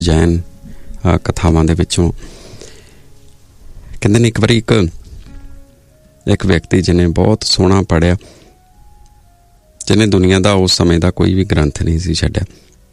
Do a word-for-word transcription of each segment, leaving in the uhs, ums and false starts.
ਜੈਨ ਕਥਾਵਾਂ ਦੇ ਵਿੱਚੋਂ ਕਹਿੰਦੇ ਨੇ ਇੱਕ ਵਾਰੀ ਇੱਕ ਇੱਕ ਵਿਅਕਤੀ ਜਿਹਨੇ ਬਹੁਤ ਸੋਹਣਾ ਪੜ੍ਹਿਆ, ਜਿਹਨੇ ਦੁਨੀਆ ਦਾ ਉਸ ਸਮੇਂ ਦਾ ਕੋਈ ਵੀ ਗ੍ਰੰਥ ਨਹੀਂ ਸੀ ਛੱਡਿਆ,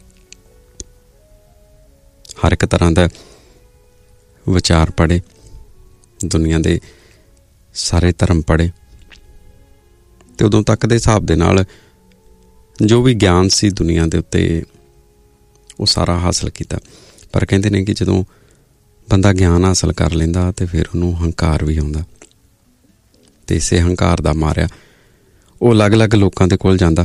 ਹਰ ਇੱਕ ਤਰ੍ਹਾਂ ਦਾ ਵਿਚਾਰ ਪੜ੍ਹੇ, ਦੁਨੀਆ ਦੇ ਸਾਰੇ ਧਰਮ ਪੜ੍ਹੇ, ਅਤੇ ਉਦੋਂ ਤੱਕ ਦੇ ਹਿਸਾਬ ਦੇ ਨਾਲ ਜੋ ਵੀ ਗਿਆਨ ਸੀ ਦੁਨੀਆ ਦੇ ਉੱਤੇ ਉਹ ਸਾਰਾ ਹਾਸਲ ਕੀਤਾ। ਪਰ ਕਹਿੰਦੇ ਨੇ ਕਿ ਜਦੋਂ ਬੰਦਾ ਗਿਆਨ ਹਾਸਲ ਕਰ ਲੈਂਦਾ ਅਤੇ ਫਿਰ ਉਹਨੂੰ ਹੰਕਾਰ ਵੀ ਆਉਂਦਾ, ਅਤੇ ਇਸੇ ਹੰਕਾਰ ਦਾ ਮਾਰਿਆ ਉਹ ਅਲੱਗ-ਅਲੱਗ ਲੋਕਾਂ ਦੇ ਕੋਲ ਜਾਂਦਾ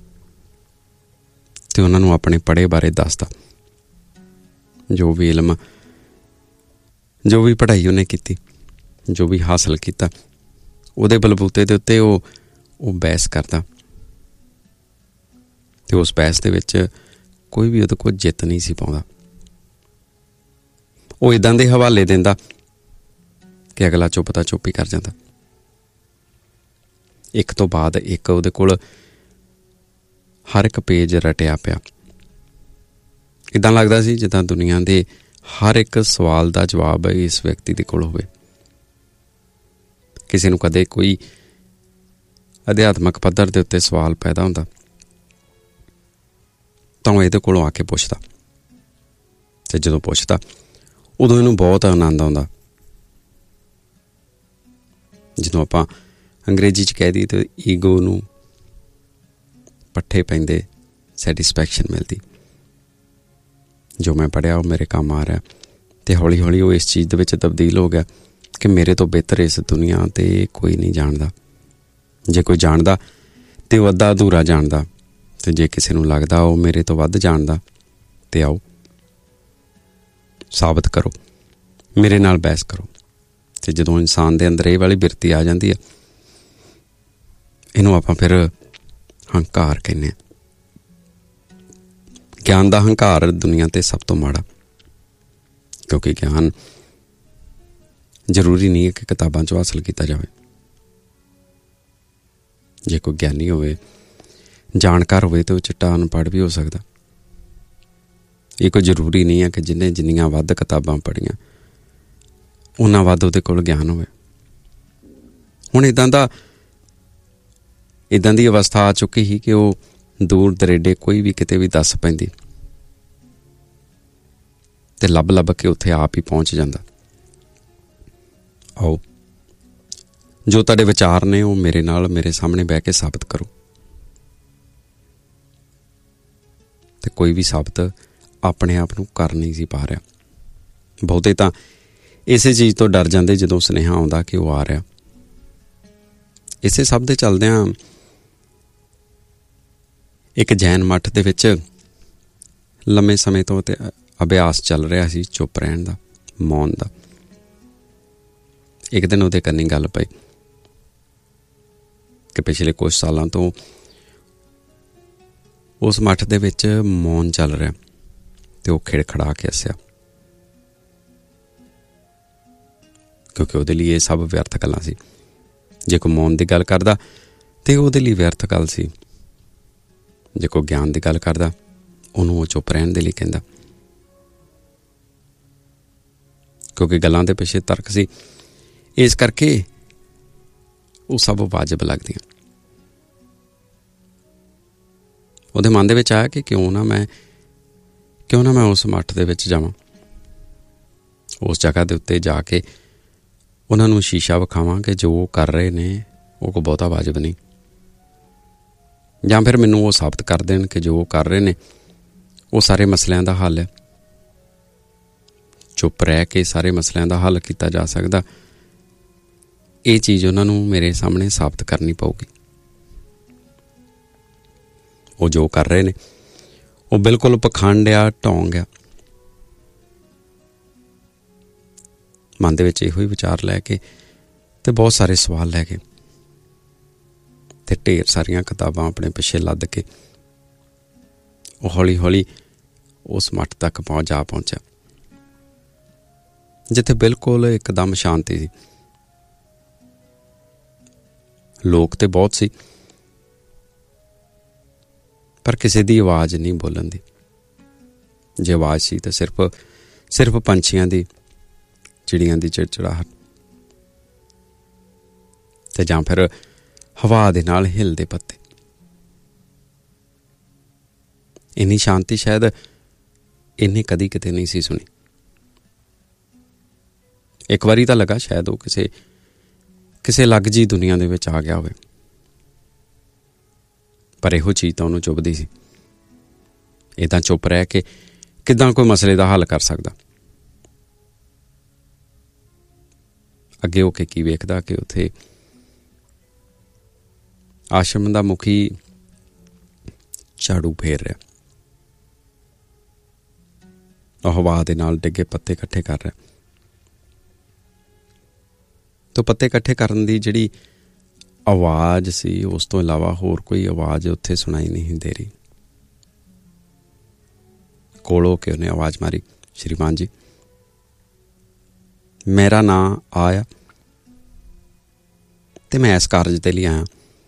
ਅਤੇ ਉਹਨਾਂ ਨੂੰ ਆਪਣੇ ਪੜ੍ਹੇ ਬਾਰੇ ਦੱਸਦਾ। ਜੋ ਵੀ ਇਲਮ, ਜੋ ਵੀ ਪੜ੍ਹਾਈ ਉਹਨੇ ਕੀਤੀ, ਜੋ ਵੀ ਹਾਸਲ ਕੀਤਾ, ਉਹਦੇ ਬਲਬੂਤੇ ਦੇ ਉੱਤੇ ਉਹ ਉਹ ਬਹਿਸ ਕਰਦਾ, ਅਤੇ ਉਸ ਬਹਿਸ ਦੇ ਵਿੱਚ ਕੋਈ ਵੀ ਉਹਦੇ ਕੋਲ ਜਿੱਤ ਨਹੀਂ ਸੀ ਪਾਉਂਦਾ। ਉਹ ਇੱਦਾਂ ਦੇ ਹਵਾਲੇ ਦਿੰਦਾ ਕਿ ਅਗਲਾ ਚੁੱਪ ਤਾਂ ਚੁੱਪ ਹੀ ਕਰ ਜਾਂਦਾ। ਇੱਕ ਤੋਂ ਬਾਅਦ ਇੱਕ ਉਹਦੇ ਕੋਲ ਹਰ ਇੱਕ ਪੇਜ ਰਟਿਆ ਪਿਆ। ਇੱਦਾਂ ਲੱਗਦਾ ਸੀ ਜਿੱਦਾਂ ਦੁਨੀਆ ਦੇ ਹਰ ਇੱਕ ਸਵਾਲ ਦਾ ਜਵਾਬ ਇਸ ਵਿਅਕਤੀ ਦੇ ਕੋਲ ਹੋਵੇ। ਕਿਸੇ ਨੂੰ ਕਦੇ ਕੋਈ ਅਧਿਆਤਮਕ ਪੱਧਰ ਦੇ ਉੱਤੇ ਸਵਾਲ ਪੈਦਾ ਹੁੰਦਾ ਤਾਂ ਉਹ ਇਹਦੇ ਕੋਲੋਂ ਆ ਕੇ ਪੁੱਛਦਾ, ਅਤੇ ਜਦੋਂ ਪੁੱਛਦਾ ਉਦੋਂ ਇਹਨੂੰ ਬਹੁਤ ਆਨੰਦ ਆਉਂਦਾ। ਜਦੋਂ ਆਪਾਂ ਅੰਗਰੇਜ਼ੀ 'ਚ ਕਹਿ ਦਈਏ ਤਾਂ ਈਗੋ ਨੂੰ ਪੱਠੇ ਪੈਂਦੇ ਸੈਟਿਸਫੈਕਸ਼ਨ ਮਿਲਦੀ। ਜੋ ਮੈਂ ਪੜ੍ਹਿਆ ਉਹ ਮੇਰੇ ਕੰਮ ਆ ਰਿਹਾ, ਅਤੇ ਹੌਲੀ ਹੌਲੀ ਉਹ ਇਸ ਚੀਜ਼ ਦੇ ਵਿੱਚ ਤਬਦੀਲ ਹੋ ਗਿਆ ਕਿ ਮੇਰੇ ਤੋਂ ਬਿਹਤਰ ਇਸ ਦੁਨੀਆ 'ਤੇ ਕੋਈ ਨਹੀਂ ਜਾਣਦਾ। ਜੇ ਕੋਈ ਜਾਣਦਾ ਤਾਂ ਉਹ ਅੱਧਾ ਅਧੂਰਾ ਜਾਣਦਾ, ਅਤੇ ਜੇ ਕਿਸੇ ਨੂੰ ਲੱਗਦਾ ਉਹ ਮੇਰੇ ਤੋਂ ਵੱਧ ਜਾਣਦਾ ਤਾਂ ਆਓ ਸਾਬਤ ਕਰੋ, ਮੇਰੇ ਨਾਲ ਬਹਿਸ ਕਰੋ। ਅਤੇ ਜਦੋਂ ਇਨਸਾਨ ਦੇ ਅੰਦਰ ਇਹ ਵਾਲੀ ਬਿਰਤੀ ਆ ਜਾਂਦੀ ਆ, ਇਹਨੂੰ ਆਪਾਂ ਫਿਰ ਹੰਕਾਰ ਕਹਿੰਦੇ ਹਾਂ। ਗਿਆਨ ਦਾ ਹੰਕਾਰ ਦੁਨੀਆ 'ਤੇ ਸਭ ਤੋਂ ਮਾੜਾ, ਕਿਉਂਕਿ ਗਿਆਨ ਜ਼ਰੂਰੀ ਨਹੀਂ ਹੈ ਕਿ ਕਿਤਾਬਾਂ 'ਚੋਂ ਹਾਸਲ ਕੀਤਾ ਜਾਵੇ। ਜੇ ਕੋਈ ਗਿਆਨੀ ਹੋਵੇ, ਜਾਣਕਾਰ ਹੋਵੇ, ਤਾਂ ਉਹ ਚਿੱਟਾ ਅਨਪੜ੍ਹ ਵੀ ਹੋ ਸਕਦਾ। ਇਹ ਕੋਈ ਜ਼ਰੂਰੀ ਨਹੀਂ ਹੈ ਕਿ ਜਿਹਨੇ ਜਿੰਨੀਆਂ ਵੱਧ ਕਿਤਾਬਾਂ ਪੜ੍ਹੀਆਂ ਓਨਾ ਵੱਧ ਉਹਦੇ ਕੋਲ ਗਿਆਨ ਹੋਵੇ। ਹੁਣ ਇੱਦਾਂ ਦਾ ਇੱਦਾਂ ਦੀ ਅਵਸਥਾ ਆ ਚੁੱਕੀ ਸੀ ਕਿ ਉਹ ਦੂਰ ਦਰੇਡੇ ਕੋਈ ਵੀ ਕਿਤੇ ਵੀ ਦੱਸ ਪੈਂਦੀ ਅਤੇ ਲੱਭ ਲੱਭ ਕੇ ਉੱਥੇ ਆਪ ਹੀ ਪਹੁੰਚ ਜਾਂਦਾ। ਆਓ ਜੋ ਤੁਹਾਡੇ ਵਿਚਾਰ ਨੇ ਉਹ ਮੇਰੇ ਨਾਲ ਮੇਰੇ ਸਾਹਮਣੇ ਬਹਿ ਕੇ ਸਾਬਤ ਕਰੋ। ਅਤੇ ਕੋਈ ਵੀ ਸਾਬਤ ਆਪਣੇ ਆਪ ਨੂੰ ਕਰ ਨਹੀਂ ਸੀ ਪਾ ਰਿਹਾ। ਬਹੁਤੇ ਤਾਂ ਇਸੇ ਚੀਜ਼ ਤੋਂ ਡਰ ਜਾਂਦੇ ਜਦੋਂ ਸੁਨੇਹਾ ਆਉਂਦਾ ਕਿ ਉਹ ਆ ਰਿਹਾ। ਇਸੇ ਸਭ ਦੇ ਚੱਲਦਿਆਂ ਇੱਕ ਜੈਨ ਮੱਠ ਦੇ ਵਿੱਚ ਲੰਮੇ ਸਮੇਂ ਤੋਂ ਤੇ ਅਭਿਆਸ ਚੱਲ ਰਿਹਾ ਸੀ ਚੁੱਪ ਰਹਿਣ ਦਾ, ਮੌਨ ਦਾ। ਇੱਕ ਦਿਨ ਉਹਦੇ ਕੰਨੀ ਗੱਲ ਪਈ ਕਿ ਪਿਛਲੇ ਕੁਛ ਸਾਲਾਂ ਤੋਂ ਉਸ ਮੱਠ ਦੇ ਵਿੱਚ ਮੌਨ ਚੱਲ ਰਿਹਾ, ਅਤੇ ਉਹ ਖਿੜਖੜਾ ਕੇ ਹੱਸਿਆ, ਕਿਉਂਕਿ ਉਹਦੇ ਲਈ ਇਹ ਸਭ ਵਿਅਰਥ ਗੱਲਾਂ ਸੀ। ਜੇ ਕੋਈ ਮੌਨ ਦੀ ਗੱਲ ਕਰਦਾ ਤਾਂ ਉਹਦੇ ਲਈ ਵਿਅਰਥ ਗੱਲ ਸੀ। ਜੇ ਕੋਈ ਗਿਆਨ ਦੀ ਗੱਲ ਕਰਦਾ ਉਹਨੂੰ ਉਹ ਚੁੱਪ ਰਹਿਣ ਦੇ ਲਈ ਕਹਿੰਦਾ, ਕਿਉਂਕਿ ਗੱਲਾਂ ਦੇ ਪਿੱਛੇ ਤਰਕ ਸੀ। ਇਸ ਕਰਕੇ ਉਹ ਸਭ ਵਾਜਬ ਲੱਗਦੀਆਂ। ਉਹਦੇ ਮਨ ਦੇ ਵਿੱਚ ਆਇਆ ਕਿ ਕਿਉਂ ਨਾ ਮੈਂ ਕਿਉਂ ਨਾ ਮੈਂ ਉਸ ਮੱਠ ਦੇ ਵਿੱਚ ਜਾਵਾਂ, ਉਸ ਜਗ੍ਹਾ ਦੇ ਉੱਤੇ ਜਾ ਕੇ ਉਹਨਾਂ ਨੂੰ ਸ਼ੀਸ਼ਾ ਵਿਖਾਵਾਂ ਕਿ ਜੋ ਉਹ ਕਰ ਰਹੇ ਨੇ ਉਹ ਕੋਈ ਬਹੁਤਾ ਵਾਜਬ ਨਹੀਂ, ਜਾਂ ਫਿਰ ਮੈਨੂੰ ਉਹ ਸਾਬਤ ਕਰ ਦੇਣ ਕਿ ਜੋ ਉਹ ਕਰ ਰਹੇ ਨੇ ਉਹ ਸਾਰੇ ਮਸਲਿਆਂ ਦਾ ਹੱਲ ਹੈ। ਚੁੱਪ ਰਹਿ ਕੇ ਸਾਰੇ ਮਸਲਿਆਂ ਦਾ ਹੱਲ ਕੀਤਾ ਜਾ ਸਕਦਾ। ਇਹ ਚੀਜ਼ ਉਹਨਾਂ ਨੂੰ ਮੇਰੇ ਸਾਹਮਣੇ ਸਾਬਤ ਕਰਨੀ ਪਊਗੀ। ਉਹ ਜੋ ਕਰ ਰਹੇ ਨੇ ਉਹ ਬਿਲਕੁਲ ਪਖੰਡ ਆ, ਢੋਂਗ ਆ। ਮਨ ਦੇ ਵਿੱਚ ਇਹੋ ਹੀ ਵਿਚਾਰ ਲੈ ਕੇ ਅਤੇ ਬਹੁਤ ਸਾਰੇ ਸਵਾਲ ਲੈ ਕੇ ਅਤੇ ਢੇਰ ਸਾਰੀਆਂ ਕਿਤਾਬਾਂ ਆਪਣੇ ਪਿੱਛੇ ਲੱਦ ਕੇ ਉਹ ਹੌਲੀ ਹੌਲੀ ਉਸ ਮੱਠ ਤੱਕ ਪਹੁੰਚ ਜਾ ਪਹੁੰਚਿਆ, ਜਿੱਥੇ ਬਿਲਕੁਲ ਇੱਕਦਮ ਸ਼ਾਂਤੀ ਸੀ। ਲੋਕ ਤੇ ਬਹੁਤ ਸੀ, ਪਰ ਕਿਸੇ ਦੀ ਆਵਾਜ਼ ਨਹੀਂ ਬੋਲਣ ਦੀ। ਜੇ ਆਵਾਜ਼ ਸੀ ਤਾਂ ਸਿਰਫ ਸਿਰਫ ਪੰਛੀਆਂ ਦੀ, ਚਿੜੀਆਂ ਦੀ ਚਿੜਚਿੜਾਹਟ, ਤੇ ਜਾਂ ਫਿਰ ਹਵਾ ਦੇ ਨਾਲ ਹਿਲਦੇ ਪੱਤੇ। ਇੰਨੀ ਸ਼ਾਂਤੀ ਸ਼ਾਇਦ ਇੰਨੀ ਕਦੀ ਕਿਤੇ ਨਹੀਂ ਸੀ ਸੁਣੀ। ਇੱਕ ਵਾਰੀ ਤਾਂ ਲੱਗਾ ਸ਼ਾਇਦ ਉਹ ਕਿਸੇ ਕਿਸੇ ਅਲੱਗ ਜਿਹੀ ਦੁਨੀਆ ਦੇ ਵਿੱਚ ਆ ਗਿਆ ਹੋਵੇ, ਪਰ ਇਹੋ ਚੀਜ਼ ਤਾਂ ਉਹਨੂੰ ਚੁੱਭਦੀ ਸੀ। ਇੱਦਾਂ ਚੁੱਪ ਰਹਿ ਕੇ ਕਿੱਦਾਂ ਕੋਈ ਮਸਲੇ ਦਾ ਹੱਲ ਕਰ ਸਕਦਾ? ਅੱਗੇ ਹੋ ਕੇ ਕੀ ਵੇਖਦਾ ਕਿ ਉੱਥੇ ਆਸ਼ਰਮ ਦਾ ਮੁਖੀ ਝਾੜੂ ਫੇਰ ਰਿਹਾ, ਉਹ ਹਵਾ ਦੇ ਨਾਲ ਡਿੱਗੇ ਪੱਤੇ ਇਕੱਠੇ ਕਰ ਰਿਹਾ। ਤੋ ਪੱਤੇ ਇਕੱਠੇ ਕਰਨ ਦੀ ਜਿਹੜੀ ਆਵਾਜ਼ ਸੀ, ਉਸ ਤੋਂ ਇਲਾਵਾ ਹੋਰ ਕੋਈ ਆਵਾਜ਼ ਉੱਥੇ ਸੁਣਾਈ ਨਹੀਂ ਦੇ ਰਹੀ। ਕੋਲ ਹੋ ਕੇ ਉਹਨੇ ਆਵਾਜ਼ ਮਾਰੀ, ਸ਼੍ਰੀਮਾਨ ਜੀ, ਮੇਰਾ ਨਾਂ ਆਇਆ ਤੇ ਮੈਂ ਇਸ ਕਾਰਜ ਦੇ ਲਈ ਆਇਆ।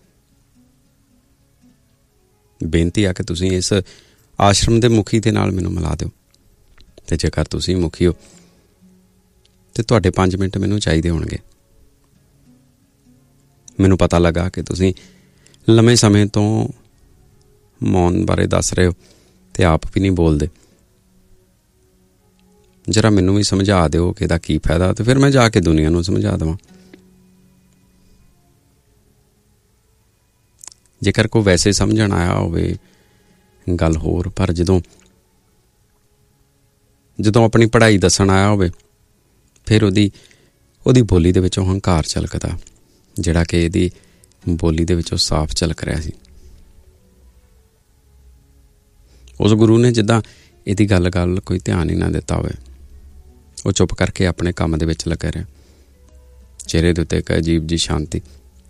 ਬੇਨਤੀ ਆ ਕਿ ਤੁਸੀਂ ਇਸ ਆਸ਼ਰਮ ਦੇ ਮੁਖੀ ਦੇ ਨਾਲ ਮੈਨੂੰ ਮਿਲਾ ਦਿਓ, ਤੇ ਜੇਕਰ ਤੁਸੀਂ ਮੁਖੀ ਹੋ ਤੇ ਤੁਹਾਡੇ ਪੰਜ ਮਿੰਟ ਮੈਨੂੰ ਚਾਹੀਦੇ ਹੋਣਗੇ। ਮੈਨੂੰ ਪਤਾ ਲੱਗਾ ਕਿ ਤੁਸੀਂ ਲੰਮੇ ਸਮੇਂ ਤੋਂ ਮੌਨ ਬਾਰੇ ਦੱਸ ਰਹੇ ਹੋ ਤੇ ਆਪ ਵੀ ਨਹੀਂ ਬੋਲਦੇ। ਜਰਾ ਮੈਨੂੰ ਵੀ ਸਮਝਾ ਦਿਓ ਕਿ ਇਹਦਾ ਕੀ ਫਾਇਦਾ, ਤੇ ਫਿਰ ਮੈਂ ਜਾ ਕੇ ਦੁਨੀਆ ਨੂੰ ਸਮਝਾ ਦੇਵਾਂ। ਜੇਕਰ ਕੋਈ ਵੈਸੇ ਸਮਝਣ ਆਇਆ ਹੋਵੇ ਗੱਲ ਹੋਰ, ਪਰ ਜਦੋਂ ਜਦੋਂ ਆਪਣੀ ਪੜ੍ਹਾਈ ਦੱਸਣ ਆਇਆ ਹੋਵੇ, ਫਿਰ ਉਹਦੀ ਉਹਦੀ ਬੋਲੀ ਦੇ ਵਿੱਚੋਂ ਹੰਕਾਰ ਝਲਕਦਾ, ਜਿਹੜਾ ਕਿ ਇਹਦੀ ਬੋਲੀ ਦੇ ਵਿੱਚੋਂ ਸਾਫ਼ ਝਲਕ ਰਿਹਾ ਸੀ। ਉਸ ਗੁਰੂ ਨੇ ਜਿੱਦਾਂ ਇਹਦੀ ਗੱਲ ਗੱਲ ਕੋਈ ਧਿਆਨ ਹੀ ਨਾ ਦਿੱਤਾ ਹੋਵੇ। ਉਹ ਚੁੱਪ ਕਰਕੇ ਆਪਣੇ ਕੰਮ ਦੇ ਵਿੱਚ ਲੱਗਾ ਰਿਹਾ, ਚਿਹਰੇ ਦੇ ਉੱਤੇ ਇੱਕ ਅਜੀਬ ਜੀ ਸ਼ਾਂਤੀ,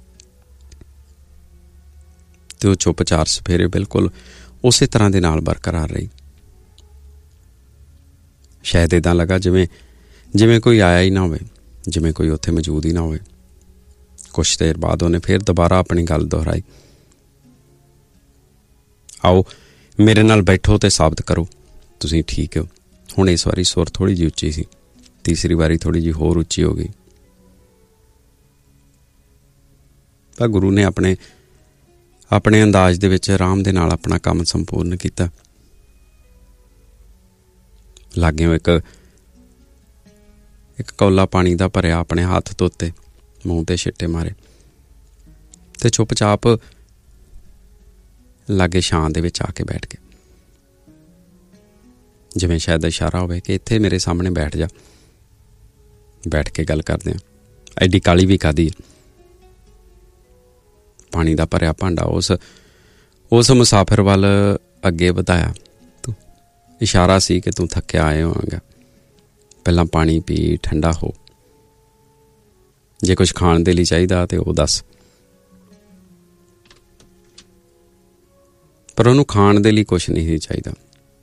ਤੇ ਉਹ ਚੁੱਪ ਚਾਰ ਸਫੇਰੇ ਬਿਲਕੁਲ ਉਸੇ ਤਰ੍ਹਾਂ ਦੇ ਨਾਲ ਬਰਕਰਾਰ ਰਹੀ। ਸ਼ਾਇਦ ਇੱਦਾਂ ਲੱਗਾ ਜਿਵੇਂ ਜਿਵੇਂ ਕੋਈ ਆਇਆ ਹੀ ਨਾ ਹੋਵੇ, ਜਿਵੇਂ ਕੋਈ ਉੱਥੇ ਮੌਜੂਦ ਹੀ ਨਾ ਹੋਵੇ। ਕੁਛ ਦੇਰ ਬਾਅਦ ਉਹਨੇ ਫਿਰ ਦੁਬਾਰਾ ਆਪਣੀ ਗੱਲ ਦੁਹਰਾਈ, ਆਓ ਮੇਰੇ ਨਾਲ ਬੈਠੋ ਤੇ ਸਾਬਤ ਕਰੋ ਤੁਸੀਂ ਠੀਕ ਹੋ। ਹੁਣ ਇਸ ਵਾਰੀ ਸੁਰ ਥੋੜ੍ਹੀ ਜਿਹੀ ਉੱਚੀ ਸੀ, ਤੀਸਰੀ ਵਾਰੀ ਥੋੜ੍ਹੀ ਜਿਹੀ ਹੋਰ ਉੱਚੀ ਹੋ ਗਈ। ਤਾਂ ਗੁਰੂ ਨੇ ਆਪਣੇ ਆਪਣੇ ਅੰਦਾਜ਼ ਦੇ ਵਿੱਚ ਆਰਾਮ ਦੇ ਨਾਲ ਆਪਣਾ ਕੰਮ ਸੰਪੂਰਨ ਕੀਤਾ। ਲਾਗਿਓ ਇੱਕ ਇੱਕ ਕੌਲਾ ਪਾਣੀ ਦਾ ਭਰਿਆ ਆਪਣੇ ਹੱਥ ਧੋਤੇ, ਮੂੰਹ ਤੇ ਛਿੱਟੇ ਮਾਰੇ, ਤੇ ਚੁੱਪ ਚਾਪ ਲਾਗੇ ਛਾਂ ਦੇ ਵਿੱਚ ਆ ਕੇ ਬੈਠ ਗਏ। ਜਿਵੇਂ ਸ਼ਾਇਦ ਇਸ਼ਾਰਾ ਹੋਵੇ ਕਿ ਇੱਥੇ ਮੇਰੇ ਸਾਹਮਣੇ ਬੈਠ ਜਾ, ਬੈਠ ਕੇ ਗੱਲ ਕਰਦੇ ਹਾਂ। ਐਡੀ ਕਾਲੀ ਵੀ ਕਾਹਦੀ ਹੈ? ਪਾਣੀ ਦਾ ਭਰਿਆ ਭਾਂਡਾ ਉਸ ਉਸ ਮੁਸਾਫਿਰ ਵੱਲ ਅੱਗੇ ਵਧਾਇਆ। ਤੂੰ ਇਸ਼ਾਰਾ ਸੀ ਕਿ ਤੂੰ ਥੱਕਿਆ ਆਏ ਹੋਵੇਂਗਾ, ਪਹਿਲਾਂ ਪਾਣੀ ਪੀ, ਠੰਡਾ ਹੋ। ਜੇ ਕੁਝ ਖਾਣ ਦੇ ਲਈ ਚਾਹੀਦਾ ਤੇ ਉਹ ਦੱਸ। ਪਰ ਉਹਨੂੰ ਖਾਣ ਦੇ ਲਈ ਕੁਛ ਨਹੀਂ ਸੀ ਚਾਹੀਦਾ,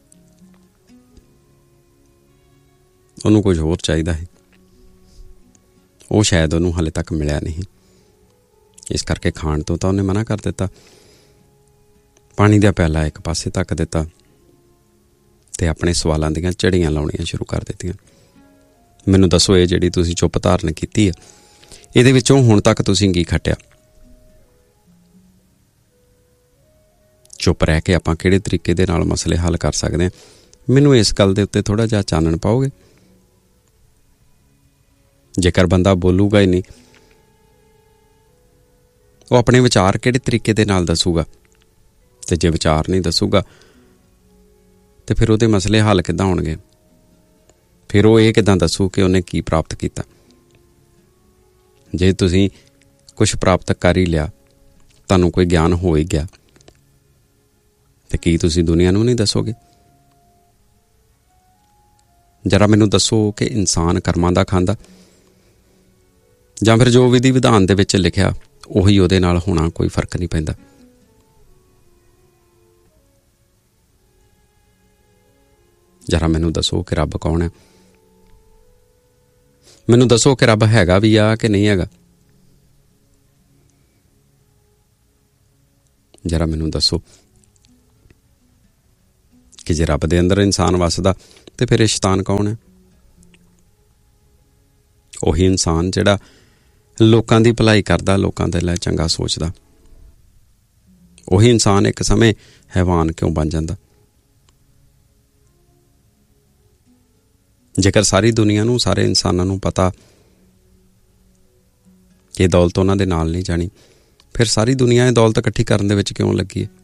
ਉਹਨੂੰ ਕੁਝ ਹੋਰ ਚਾਹੀਦਾ ਹੈ। ਉਹ ਸ਼ਾਇਦ ਉਹਨੂੰ ਹਾਲੇ ਤੱਕ ਮਿਲਿਆ ਨਹੀਂ, ਇਸ ਕਰਕੇ ਖਾਣ ਤੋਂ ਤਾਂ ਉਹਨੇ ਮਨਾ ਕਰ ਦਿੱਤਾ। ਪਾਣੀ ਦਾ ਪਿਆਲਾ ਇੱਕ ਪਾਸੇ ਧੱਕ ਦਿੱਤਾ ਤੇ ਆਪਣੇ ਸਵਾਲਾਂ ਦੀਆਂ ਝੜੀਆਂ ਲਾਉਣੀਆਂ ਸ਼ੁਰੂ ਕਰ ਦਿੱਤੀਆਂ। ਮੈਨੂੰ ਦੱਸੋ, ਇਹ ਜਿਹੜੀ ਤੁਸੀਂ ਚੁੱਪ ਧਾਰਨ ਕੀਤੀ ਹੈ, ਇਹਦੇ ਵਿੱਚੋਂ ਹੁਣ ਤੱਕ ਤੁਸੀਂ ਕੀ ਖੱਟਿਆ? ਚੁੱਪ ਰਹਿ ਕੇ ਆਪਾਂ ਕਿਹੜੇ ਤਰੀਕੇ ਦੇ ਨਾਲ ਮਸਲੇ ਹੱਲ ਕਰ ਸਕਦੇ ਹਾਂ? ਮੈਨੂੰ ਇਸ ਗੱਲ ਦੇ ਉੱਤੇ ਥੋੜ੍ਹਾ ਜਿਹਾ ਚਾਨਣ ਪਾਓਗੇ? ਜੇਕਰ ਬੰਦਾ ਬੋਲੂਗਾ ਹੀ ਨਹੀਂ, ਉਹ ਆਪਣੇ ਵਿਚਾਰ ਕਿਹੜੇ ਤਰੀਕੇ ਦੇ ਨਾਲ ਦੱਸੂਗਾ? ਤੇ ਜੇ ਵਿਚਾਰ ਨਹੀਂ ਦੱਸੂਗਾ ਤੇ ਫਿਰ ਉਹਦੇ ਮਸਲੇ ਹੱਲ ਕਿੱਦਾਂ ਹੋਣਗੇ? ਫਿਰ ਉਹ ਇਹ ਕਿੱਦਾਂ ਦੱਸੂ ਕਿ ਉਹਨੇ ਕੀ ਪ੍ਰਾਪਤ ਕੀਤਾ? ਜੇ ਤੁਸੀਂ ਕੁਛ ਪ੍ਰਾਪਤ ਕਰ ਹੀ ਲਿਆ, ਤੁਹਾਨੂੰ ਕੋਈ ਗਿਆਨ ਹੋ ਹੀ ਗਿਆ, ਤੇ ਕੀ ਤੁਸੀਂ ਦੁਨੀਆ ਨੂੰ ਨਹੀਂ ਦੱਸੋਗੇ? ਜਰਾ ਮੈਨੂੰ ਦੱਸੋ ਕਿ ਇਨਸਾਨ ਕਰਮਾਂ ਦਾ ਖਾਂਦਾ, ਜਾਂ ਫਿਰ ਜੋ ਵਿਧੀ ਵਿਧਾਨ ਦੇ ਵਿੱਚ ਲਿਖਿਆ ਉਹੀ ਉਹਦੇ ਨਾਲ ਹੋਣਾ, ਕੋਈ ਫਰਕ ਨਹੀਂ ਪੈਂਦਾ? ਜਰਾ ਮੈਨੂੰ ਦੱਸੋ ਕਿ ਰੱਬ ਕੌਣ ਹੈ? ਮੈਨੂੰ ਦੱਸੋ ਕਿ ਰੱਬ ਹੈਗਾ ਵੀ ਆ ਕਿ ਨਹੀਂ ਹੈਗਾ? ਜਰਾ ਮੈਨੂੰ ਦੱਸੋ ਕਿ ਜੇ ਰੱਬ ਦੇ ਅੰਦਰ ਇਨਸਾਨ ਵੱਸਦਾ ਤੇ ਫਿਰ ਇਹ ਸ਼ੈਤਾਨ ਕੌਣ ਹੈ? ਉਹੀ ਇਨਸਾਨ ਜਿਹੜਾ ਲੋਕਾਂ ਦੀ ਭਲਾਈ ਕਰਦਾ, ਲੋਕਾਂ ਦੇ ਲਈ ਚੰਗਾ ਸੋਚਦਾ। ਉਹੀ ਇਨਸਾਨ ਇੱਕ ਸਮੇਂ ਹੈਵਾਨ ਕਿਉਂ ਬਣ ਜਾਂਦਾ? ਜੇਕਰ ਸਾਰੀ ਦੁਨੀਆ ਨੂੰ, ਸਾਰੇ ਇਨਸਾਨਾਂ ਨੂੰ ਪਤਾ ਕਿ ਇਹ ਦੌਲਤ ਉਹਨਾਂ ਦੇ ਨਾਲ ਨਹੀਂ ਜਾਣੀ, ਫਿਰ ਸਾਰੀ ਦੁਨੀਆ ਇਹ ਦੌਲਤ ਇਕੱਠੀ ਕਰਨ ਦੇ ਵਿੱਚ ਕਿਉਂ ਲੱਗੀ ਹੈ?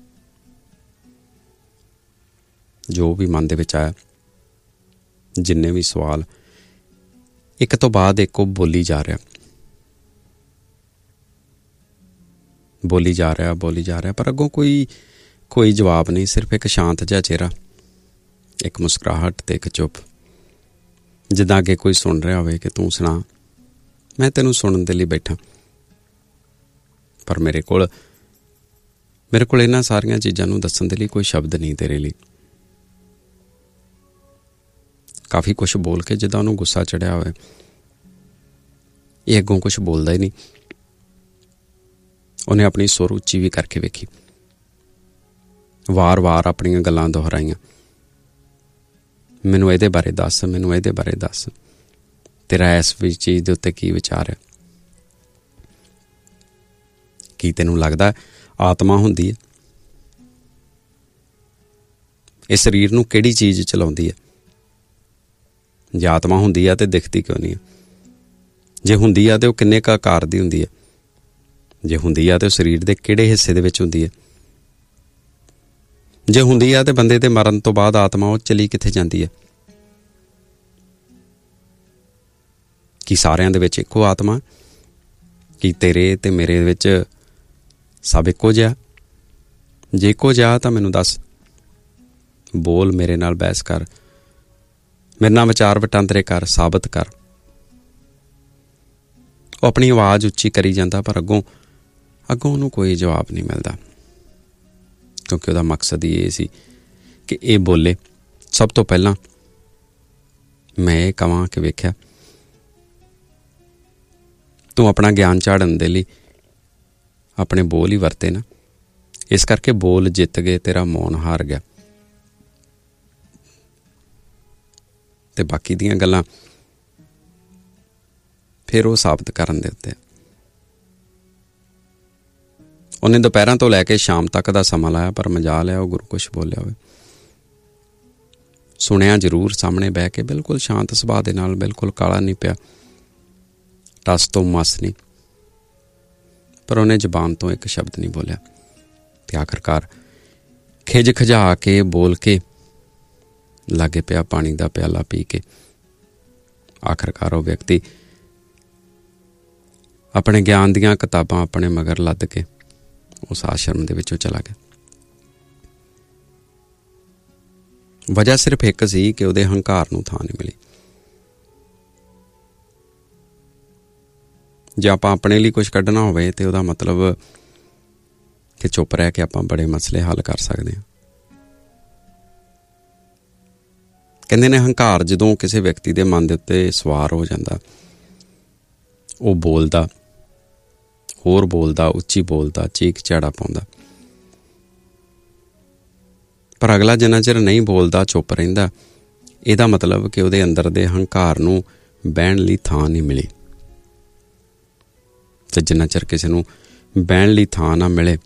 ਜੋ ਵੀ ਮਨ ਦੇ ਵਿੱਚ ਆਇਆ, ਜਿੰਨੇ ਵੀ ਸਵਾਲ ਇੱਕ ਤੋਂ ਬਾਅਦ ਇੱਕ ਉਹ ਬੋਲੀ ਜਾ ਰਿਹਾ ਬੋਲੀ ਜਾ ਰਿਹਾ ਬੋਲੀ ਜਾ ਰਿਹਾ ਪਰ ਅੱਗੋਂ ਕੋਈ ਕੋਈ ਜਵਾਬ ਨਹੀਂ। ਸਿਰਫ ਇੱਕ ਸ਼ਾਂਤ ਜਿਹਾ ਚਿਹਰਾ, ਇੱਕ ਮੁਸਕਰਾਹਟ ਤੇ ਇੱਕ ਚੁੱਪ, ਜਿੱਦਾਂ ਅੱਗੇ ਕੋਈ ਸੁਣ ਰਿਹਾ ਹੋਵੇ ਕਿ ਤੂੰ ਸੁਣਾ, ਮੈਂ ਤੈਨੂੰ ਸੁਣਨ ਦੇ ਲਈ ਬੈਠਾ, ਪਰ ਮੇਰੇ ਕੋਲ ਮੇਰੇ ਕੋਲ ਇਹਨਾਂ ਸਾਰੀਆਂ ਚੀਜ਼ਾਂ ਨੂੰ ਦੱਸਣ ਦੇ ਲਈ ਕੋਈ ਸ਼ਬਦ ਨਹੀਂ ਤੇਰੇ ਲਈ। ਕਾਫੀ ਕੁਛ ਬੋਲ ਕੇ ਜਿੱਦਾਂ ਉਹਨੂੰ ਗੁੱਸਾ ਚੜਿਆ ਹੋਵੇ, ਇਹ ਅੱਗੋਂ ਕੁਛ ਬੋਲਦਾ ਹੀ ਨਹੀਂ। ਉਹਨੇ ਆਪਣੀ ਸੁਰ ਉੱਚੀ ਵੀ ਕਰਕੇ ਵੇਖੀ, ਵਾਰ-ਵਾਰ ਆਪਣੀਆਂ ਗੱਲਾਂ ਦੁਹਰਾਈਆਂ, ਮੈਨੂੰ ਇਹਦੇ ਬਾਰੇ ਦੱਸ, ਮੈਨੂੰ ਇਹਦੇ ਬਾਰੇ ਦੱਸ, ਤੇਰਾ ਇਸ ਵੀ ਚੀਜ਼ ਦੇ ਉੱਤੇ ਕੀ ਵਿਚਾਰ ਹੈ? ਕੀ ਤੈਨੂੰ ਲੱਗਦਾ ਆਤਮਾ ਹੁੰਦੀ ਹੈ? ਇਹ ਸਰੀਰ ਨੂੰ ਕਿਹੜੀ ਚੀਜ਼ ਚਲਾਉਂਦੀ ਹੈ? ਜੇ ਆਤਮਾ ਹੁੰਦੀ ਆ ਤੇ ਦਿਖਦੀ ਕਿਉਂ ਨਹੀਂ ਹੈ? ਜੇ ਹੁੰਦੀ ਆ ਤੇ ਉਹ ਕਿੰਨੇ ਕੁ ਆਕਾਰ ਦੀ ਹੁੰਦੀ ਹੈ? ਜੇ ਹੁੰਦੀ ਆ ਤੇ ਉਹ ਸਰੀਰ ਦੇ ਕਿਹੜੇ ਹਿੱਸੇ ਦੇ ਵਿੱਚ ਹੁੰਦੀ ਹੈ? ਜੇ ਹੁੰਦੀ ਆ ਤੇ ਬੰਦੇ ਦੇ ਮਰਨ ਤੋਂ ਬਾਅਦ ਆਤਮਾ ਉਹ ਚਲੀ ਕਿੱਥੇ ਜਾਂਦੀ ਹੈ? ਕੀ ਸਾਰਿਆਂ ਦੇ ਵਿੱਚ ਇੱਕੋ ਆਤਮਾ? ਕੀ ਤੇਰੇ ਤੇ ਮੇਰੇ ਵਿੱਚ ਸਭ ਇੱਕੋ ਜਿਹਾ? ਜੇ ਇੱਕੋ ਜਿਹਾ ਤਾਂ ਮੈਨੂੰ ਦੱਸ, ਬੋਲ, ਮੇਰੇ ਨਾਲ ਬਹਿਸ ਕਰ, ਮੇਰੇ ਨਾਲ ਵਿਚਾਰ ਵਟਾਂਦਰੇ ਕਰ, ਸਾਬਤ ਕਰ। ਉਹ ਆਪਣੀ ਆਵਾਜ਼ ਉੱਚੀ ਕਰੀ ਜਾਂਦਾ ਪਰ ਅੱਗੋਂ ਅੱਗੋਂ ਉਹਨੂੰ ਕੋਈ ਜਵਾਬ ਨਹੀਂ ਮਿਲਦਾ, ਕਿਉਂਕਿ ਉਹਦਾ ਮਕਸਦ ਹੀ ਇਹ ਸੀ ਕਿ ਇਹ ਬੋਲੇ। ਸਭ ਤੋਂ ਪਹਿਲਾਂ ਮੈਂ ਇਹ ਕਹਾਂ ਕਿ ਵੇਖਿਆ, ਤੂੰ ਆਪਣਾ ਗਿਆਨ ਝਾੜਨ ਦੇ ਲਈ ਆਪਣੇ ਬੋਲ ਹੀ ਵਰਤੇ ਨਾ, ਇਸ ਕਰਕੇ ਬੋਲ ਜਿੱਤ ਗਏ, ਤੇਰਾ ਮੌਨ ਹਾਰ ਗਿਆ। ਤੇ ਬਾਕੀ ਦੀਆਂ ਗੱਲਾਂ ਫਿਰ ਉਹ ਸਾਬਤ ਕਰਨ ਦੇ ਉੱਤੇ। ਉਹਨੇ ਦੁਪਹਿਰਾਂ ਤੋਂ ਲੈ ਕੇ ਸ਼ਾਮ ਤੱਕ ਦਾ ਸਮਾਂ ਲਾਇਆ, ਪਰ ਮਜਾਲ ਹੈ ਉਹ ਗੁਰੂ ਕੁਛ ਬੋਲਿਆ ਹੋਵੇ। ਸੁਣਿਆ ਜ਼ਰੂਰ, ਸਾਹਮਣੇ ਬਹਿ ਕੇ, ਬਿਲਕੁਲ ਸ਼ਾਂਤ ਸੁਭਾਅ ਦੇ ਨਾਲ, ਬਿਲਕੁਲ ਕਾਲਾ ਨਹੀਂ ਪਿਆ, ਟਸ ਤੋਂ ਮਸ ਨਹੀਂ, ਪਰ ਉਹਨੇ ਜ਼ਬਾਨ ਤੋਂ ਇੱਕ ਸ਼ਬਦ ਨਹੀਂ ਬੋਲਿਆ। ਤੇ ਆਖਰਕਾਰ ਖਿਜ ਖਜਾ ਕੇ ਬੋਲ ਕੇ ਲਾਗੇ ਪਿਆ ਪਾਣੀ ਦਾ ਪਿਆਲਾ ਪੀ ਕੇ। ਆਖਰਕਾਰ ਉਹ ਵਿਅਕਤੀ ਆਪਣੇ ਗਿਆਨ ਦੀਆਂ ਕਿਤਾਬਾਂ ਆਪਣੇ ਮਗਰ ਲੱਦ ਕੇ ਉਸ ਆਸ਼ਰਮ ਦੇ ਵਿੱਚੋਂ ਚਲਾ ਗਿਆ। ਵਜ੍ਹਾ ਸਿਰਫ ਇੱਕ ਸੀ ਕਿ ਉਹਦੇ ਹੰਕਾਰ ਨੂੰ ਥਾਂ ਨਹੀਂ ਮਿਲੀ। ਜੇ ਆਪਾਂ ਆਪਣੇ ਲਈ ਕੁਝ ਕੱਢਣਾ ਹੋਵੇ ਤੇ ਉਹਦਾ ਮਤਲਬ ਕਿ ਚੁੱਪ ਰਹਿ ਕੇ ਆਪਾਂ ਬੜੇ ਮਸਲੇ ਹੱਲ ਕਰ ਸਕਦੇ ਹਾਂ। ਕਹਿੰਦੇ ਨੇ ਹੰਕਾਰ ਜਦੋਂ ਕਿਸੇ ਵਿਅਕਤੀ ਦੇ ਮਨ ਦੇ ਉੱਤੇ ਸਵਾਰ ਹੋ ਜਾਂਦਾ, ਉਹ ਬੋਲਦਾ, ਹੋਰ ਬੋਲਦਾ, ਉੱਚੀ ਬੋਲਦਾ, ਚੀਕ ਝਾੜਾ ਪਾਉਂਦਾ, ਪਰ ਅਗਲਾ ਜਿੰਨਾ ਚਿਰ ਨਹੀਂ ਬੋਲਦਾ, ਚੁੱਪ ਰਹਿੰਦਾ, ਇਹਦਾ ਮਤਲਬ ਕਿ ਉਹਦੇ ਅੰਦਰ ਦੇ ਹੰਕਾਰ ਨੂੰ ਬਹਿਣ ਲਈ ਥਾਂ ਨਹੀਂ ਮਿਲੀ। ਤੇ ਜਿੰਨਾ ਚਿਰ ਕਿਸੇ ਨੂੰ ਬਹਿਣ ਲਈ ਥਾਂ ਨਾ ਮਿਲੇ,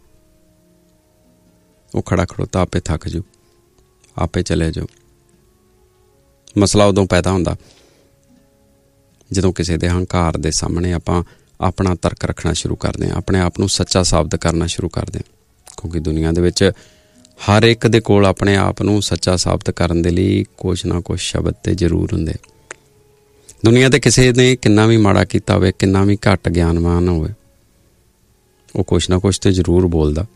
ਉਹ ਖੜਾ ਖੜੋਤਾ ਆਪੇ ਥੱਕ ਜਾਊ, ਆਪੇ ਚਲੇ ਜਾਓ। ਮਸਲਾ ਉਦੋਂ ਪੈਦਾ ਹੁੰਦਾ ਜਦੋਂ ਕਿਸੇ ਦੇ ਹੰਕਾਰ ਦੇ ਸਾਹਮਣੇ ਆਪਾਂ ਆਪਣਾ ਤਰਕ ਰੱਖਣਾ ਸ਼ੁਰੂ ਕਰਦੇ ਹਾਂ, ਆਪਣੇ ਆਪ ਨੂੰ ਸੱਚਾ ਸਾਬਤ ਕਰਨਾ ਸ਼ੁਰੂ ਕਰਦੇ ਹਾਂ। ਕਿਉਂਕਿ ਦੁਨੀਆ ਦੇ ਵਿੱਚ ਹਰ ਇੱਕ ਦੇ ਕੋਲ ਆਪਣੇ ਆਪ ਨੂੰ ਸੱਚਾ ਸਾਬਤ ਕਰਨ ਦੇ ਲਈ ਕੁਛ ਨਾ ਕੁਛ ਸ਼ਬਦ ਤੇ ਜ਼ਰੂਰ ਹੁੰਦੇ। ਦੁਨੀਆ ਤੇ ਕਿਸੇ ਨੇ ਕਿੰਨਾ ਵੀ ਮਾੜਾ ਕੀਤਾ ਹੋਵੇ, ਕਿੰਨਾ ਵੀ ਘੱਟ ਗਿਆਨਵਾਨ ਹੋਵੇ, ਉਹ ਕੁਛ ਨਾ ਕੁਛ ਤੇ ਜ਼ਰੂਰ ਬੋਲਦਾ।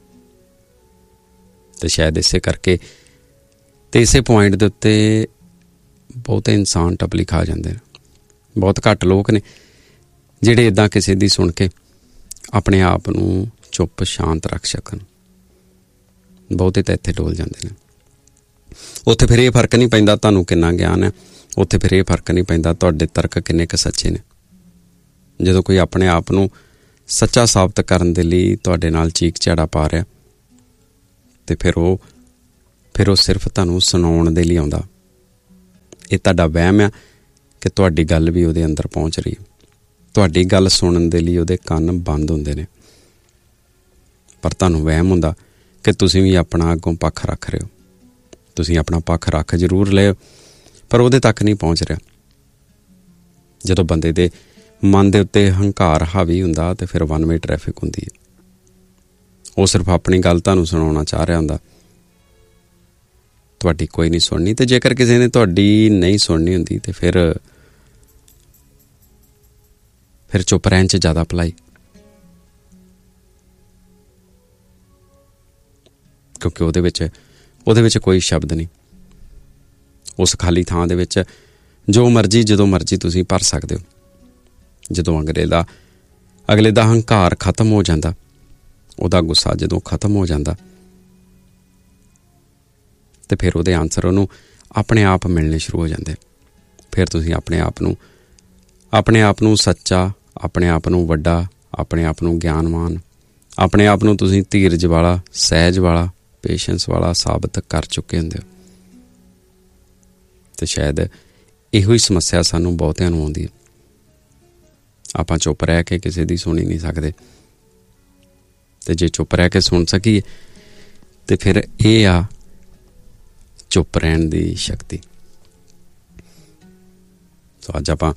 ਤੇ ਸ਼ਾਇਦ ਇਸੇ ਕਰਕੇ ਤੇ ਇਸੇ ਪੁਆਇੰਟ ਦੇ ਉੱਤੇ ਬਹੁਤੇ ਇਨਸਾਨ ਟਪਲੀ ਖਾ ਜਾਂਦੇ ਨੇ। ਬਹੁਤ ਘੱਟ ਲੋਕ ਨੇ ਜਿਹੜੇ ਇੱਦਾਂ ਕਿਸੇ ਦੀ ਸੁਣ ਕੇ ਆਪਣੇ ਆਪ ਨੂੰ ਚੁੱਪ ਸ਼ਾਂਤ ਰੱਖ ਸਕਣ। ਬਹੁਤੇ ਤਾਂ ਇੱਥੇ ਡੋਲ ਜਾਂਦੇ ਨੇ। ਉੱਥੇ ਫਿਰ ਇਹ ਫਰਕ ਨਹੀਂ ਪੈਂਦਾ ਤੁਹਾਨੂੰ ਕਿੰਨਾ ਗਿਆਨ ਹੈ, ਉੱਥੇ ਫਿਰ ਇਹ ਫਰਕ ਨਹੀਂ ਪੈਂਦਾ ਤੁਹਾਡੇ ਤਰਕ ਕਿੰਨੇ ਕੁ ਸੱਚੇ ਨੇ। ਜਦੋਂ ਕੋਈ ਆਪਣੇ ਆਪ ਨੂੰ ਸੱਚਾ ਸਾਬਤ ਕਰਨ ਦੇ ਲਈ ਤੁਹਾਡੇ ਨਾਲ ਚੀਕ ਝਾੜਾ ਪਾ ਰਿਹਾ, ਤੇ ਫਿਰ ਉਹ ਫਿਰ ਉਹ ਸਿਰਫ ਤੁਹਾਨੂੰ ਸੁਣਾਉਣ ਦੇ ਲਈ ਆਉਂਦਾ। ਇਹ ਤੁਹਾਡਾ ਵਹਿਮ ਆ ਕਿ ਤੁਹਾਡੀ ਗੱਲ ਵੀ ਉਹਦੇ ਅੰਦਰ ਪਹੁੰਚ ਰਹੀ। ਤੁਹਾਡੀ ਗੱਲ ਸੁਣਨ ਦੇ ਲਈ ਉਹਦੇ ਕੰਨ ਬੰਦ ਹੁੰਦੇ ਨੇ, ਪਰ ਤੁਹਾਨੂੰ ਵਹਿਮ ਹੁੰਦਾ ਕਿ ਤੁਸੀਂ ਵੀ ਆਪਣਾ ਅੱਗੋਂ ਪੱਖ ਰੱਖ ਰਹੇ ਹੋ। ਤੁਸੀਂ ਆਪਣਾ ਪੱਖ ਰੱਖ ਜ਼ਰੂਰ ਲਿਓ, ਪਰ ਉਹਦੇ ਤੱਕ ਨਹੀਂ ਪਹੁੰਚ ਰਿਹਾ। ਜਦੋਂ ਬੰਦੇ ਦੇ ਮਨ ਦੇ ਉੱਤੇ ਹੰਕਾਰ ਹਾਵੀ ਹੁੰਦਾ ਤੇ ਫਿਰ ਵਨ ਵੇ ਟ੍ਰੈਫਿਕ ਹੁੰਦੀ ਹੈ। ਉਹ ਸਿਰਫ ਆਪਣੀ ਗੱਲ ਤੁਹਾਨੂੰ ਸੁਣਾਉਣਾ ਚਾਹ ਰਿਹਾ ਹੁੰਦਾ, ਤੁਹਾਡੀ ਕੋਈ ਨਹੀਂ ਸੁਣਨੀ। ਤੇ ਜੇਕਰ ਕਿਸੇ ਨੇ ਤੁਹਾਡੀ ਨਹੀਂ ਸੁਣਨੀ ਹੁੰਦੀ ਤੇ ਫਿਰ ਫਿਰ ਚੁੱਪ ਰਹਿਣ 'ਚ ਜ਼ਿਆਦਾ ਭਲਾਈ, ਕਿਉਂਕਿ ਉਹਦੇ ਵਿੱਚ ਉਹਦੇ ਵਿੱਚ ਕੋਈ ਸ਼ਬਦ ਨਹੀਂ। ਉਸ ਖਾਲੀ ਥਾਂ ਦੇ ਵਿੱਚ ਜੋ ਮਰਜ਼ੀ ਜਦੋਂ ਮਰਜ਼ੀ ਤੁਸੀਂ ਭਰ ਸਕਦੇ ਹੋ। ਜਦੋਂ ਅਗਲੇ ਦਾ ਅਗਲੇ ਦਾ ਹੰਕਾਰ ਖਤਮ ਹੋ ਜਾਂਦਾ, ਉਹਦਾ ਗੁੱਸਾ ਜਦੋਂ ਖਤਮ ਹੋ ਜਾਂਦਾ, ਤੇ ਫਿਰ ਉਹਦੇ ਆਨਸਰ ਉਹਨੂੰ ਆਪਣੇ ਆਪ ਮਿਲਣੇ ਸ਼ੁਰੂ ਹੋ ਜਾਂਦੇ। ਫਿਰ ਤੁਸੀਂ ਆਪਣੇ ਆਪ ਨੂੰ ਆਪਣੇ ਆਪ ਨੂੰ ਸੱਚਾ, ਆਪਣੇ ਆਪ ਨੂੰ ਵੱਡਾ, ਆਪਣੇ ਆਪ ਨੂੰ ਗਿਆਨਵਾਨ, ਆਪਣੇ ਆਪ ਨੂੰ ਤੁਸੀਂ ਧੀਰਜ ਵਾਲਾ, ਸਹਿਜ ਵਾਲਾ, ਪੇਸ਼ੈਂਸ ਵਾਲਾ ਸਾਬਤ ਕਰ ਚੁੱਕੇ ਹੁੰਦੇ ਹੋ। ਤੇ ਸ਼ਾਇਦ ਇਹੋ ਹੀ ਸਮੱਸਿਆ ਸਾਨੂੰ ਬਹੁਤਿਆਂ ਨੂੰ ਆਉਂਦੀ ਹੈ। ਆਪਾਂ ਚੁੱਪ ਰਹਿ ਕੇ ਕਿਸੇ ਦੀ ਸੁਣੀ ਨਹੀਂ ਸਕਦੇ, ਤੇ ਜੇ ਚੁੱਪ ਰਹਿ ਕੇ ਸੁਣ ਸਕੀਏ ਤੇ ਫਿਰ ਇਹ ਆ ਚੁੱਪ ਰਹਿਣ ਦੀ ਸ਼ਕਤੀ। ਸੋ ਅੱਜ ਆਪਾਂ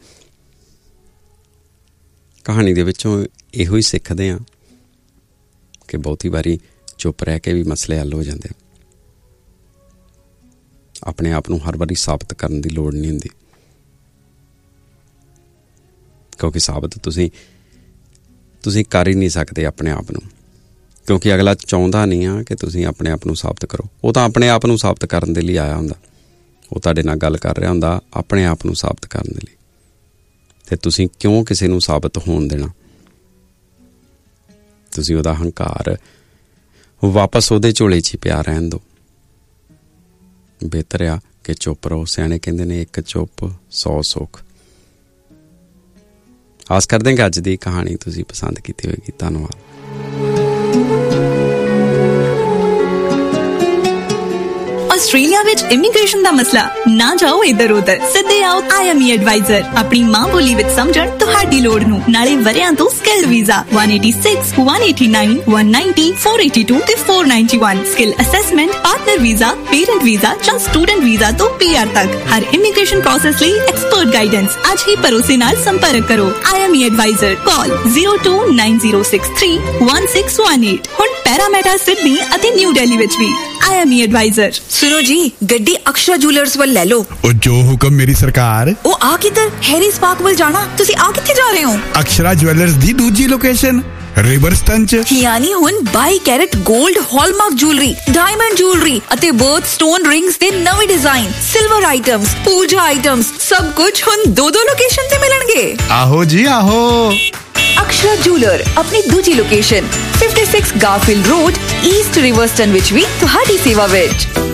ਕਹਾਣੀ ਦੇ ਵਿੱਚੋਂ ਇਹੋ ਹੀ ਸਿੱਖਦੇ ਹਾਂ ਕਿ ਬਹੁਤੀ ਵਾਰੀ ਚੁੱਪ ਰਹਿ ਕੇ ਵੀ ਮਸਲੇ ਹੱਲ ਹੋ ਜਾਂਦੇ। ਆਪਣੇ ਆਪ ਨੂੰ ਹਰ ਵਾਰੀ ਸਾਬਤ ਕਰਨ ਦੀ ਲੋੜ ਨਹੀਂ ਹੁੰਦੀ, ਕਿਉਂਕਿ ਸਾਬਤ ਤੁਸੀਂ ਤੁਸੀਂ ਕਰ ਹੀ ਨਹੀਂ ਸਕਦੇ ਆਪਣੇ ਆਪ ਨੂੰ, ਕਿਉਂਕਿ ਅਗਲਾ ਚਾਹੁੰਦਾ ਨਹੀਂ ਆ ਕਿ ਤੁਸੀਂ ਆਪਣੇ ਆਪ ਨੂੰ ਸਾਬਤ ਕਰੋ। ਉਹ ਤਾਂ ਆਪਣੇ ਆਪ ਨੂੰ ਸਾਬਤ ਕਰਨ ਦੇ ਲਈ ਆਇਆ ਹੁੰਦਾ। ਉਹ ਤੁਹਾਡੇ ਨਾਲ ਗੱਲ ਕਰ ਰਿਹਾ ਹੁੰਦਾ ਆਪਣੇ ਆਪ ਨੂੰ ਸਾਬਤ ਕਰਨ ਦੇ ਲਈ। ਤੇ ਤੁਸੀਂ ਕਿਉਂ ਕਿਸੇ ਨੂੰ ਸਾਬਤ ਹੋਣ ਦੇਣਾ? ਤੁਸੀਂ ਉਹਦਾ ਹੰਕਾਰ ਵਾਪਸ ਉਹਦੇ ਝੋਲੇ 'ਚ ਹੀ ਪਿਆ ਰਹਿਣ ਦਿਓ। ਬਿਹਤਰ ਆ ਕਿ ਚੁੱਪ ਰਹੋ। ਸਿਆਣੇ ਕਹਿੰਦੇ ਨੇ ਇੱਕ ਚੁੱਪ ਸੌ ਸੁੱਖ। ਆਸ ਕਰਦੇ ਹਾਂ ਕਿ ਅੱਜ ਦੀ ਕਹਾਣੀ ਤੁਸੀਂ ਪਸੰਦ ਕੀਤੀ ਹੋਏਗੀ। ਧੰਨਵਾਦ। ਆਸਟ੍ਰੇਲੀਆ ਵਿੱਚ ਇਮੀਗ੍ਰੇਸ਼ਨ ਦਾ ਮਸਲਾ ਨਾ ਜਾਓ ਇੱਧਰ ਉੱਧਰ, ਸਿੱਧੇ ਆਓ ਆਈ ਐਮ ਈ ਐਡਵਾਈਜ਼ਰ। ਆਪਣੀ ਮਾਂ ਬੋਲੀ ਵਿੱਚ ਸਮਝਣ ਤੁਹਾਡੀ ਲੋੜ ਨੂੰ, ਨਾਲੇ ਵਰਿਆਂ ਤੋਂ ਸਕਿੱਲ ਵੀਜ਼ਾ ਇੱਕ ਸੌ ਛਿਆਸੀ, ਇੱਕ ਸੌ ਨੜਿਨਵੇਂ, ਇੱਕ ਸੌ ਨੱਬੇ, ਚਾਰ ਸੌ ਬਆਸੀ ਤੇ ਚਾਰ ਸੌ ਇਕਾਨਵੇਂ। Skill assessment, partner visa, parent visa ਜਾਂ ਸਟੂਡੈਂਟ ਵੀਜ਼ਾ ਤੋਂ ਪੀ ਆਰ ਤੱਕ ਹਰ ਇਮੀਗ੍ਰੇਸ਼ਨ ਪ੍ਰੋਸੈਸ ਲਈ ਐਕਸਪਰਟ ਗਾਈਡੈਂਸ। ਅੱਜ ਹੀ ਭਰੋਸੇ ਨਾਲ ਸੰਪਰਕ ਕਰੋ। I M E advisor, call zero two nine zero six three one six one eight. ਹੁਣ ਪੈਰਾਮੀਟਾ ਸਿਡਨੀ ਅਤੇ ਨਿਊ ਦਿੱਲੀ ਵਿੱਚ ਵੀ ਆਈ ਐਮ ਈ ਐਡਵਾਈਜ਼ਰ। सुनो जी, गड्डी अक्षरा ज्वेलर्स ਵੱਲ ਲੈ ਲਓ। ਉਹ ਜੋ ਹੁਕਮ ਮੇਰੀ ਸਰਕਾਰ। ਉਹ ਆ ਕਿੱਧਰ? ਹੈਰੀਸ ਪਾਰਕ ਵੱਲ ਜਾਣਾ। ਤੁਸੀਂ ਆ ਕਿੱਥੇ ਜਾ ਰਹੇ ਹੋ? ਅਕਸ਼ਰਾ ਜੁਐਲਰਸ ਦੀ ਦੂਜੀ ਲੋਕੇਸ਼ਨ ਰਿਵਰਸਟਨ ਚ। ਯਾਨੀ ਹੁਣ ਬਾਈ ਕੈਰਟ 골ਡ ਹਾਲਮਾਰਕ ਜੁਐਲਰੀ, ਡਾਇਮੰਡ ਜੁਐਲਰੀ ਅਤੇ ਬਰਥ ਸਟੋਨ ਰਿੰਗਸ ਦੇ ਨਵੇਂ ਡਿਜ਼ਾਈਨ, ਸਿਲਵਰ ਆਈਟਮਸ, ਪੂਜਾ ਆਈਟਮਸ, ਸਭ ਕੁਝ ਹੁਣ ਦੋ ਦੋ ਲੋਕੇਸ਼ਨ ਤੇ ਮਿਲਣਗੇ। ਆਹੋ ਜੀ ਆਹੋ। ਅਕਸ਼ਰਾ ਜੁਐਲਰ ਆਪਣੀ ਦੂਜੀ ਲੋਕੇਸ਼ਨ ਛਪਨ ਗਾਰਫੀਲਡ ਰੋਡ, ਈਸਟ ਰਿਵਰਸਟਨ ਵਿੱਚ ਵੀ ਤੁਹਾਡੀ ਸੇਵਾ ਵਿੱਚ।